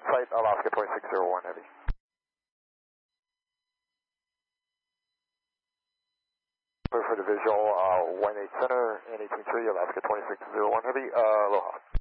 site, Alaska 2601 Heavy. Clear for the visual, 18 Center and 18-3, Alaska 2601 Heavy, Aloha.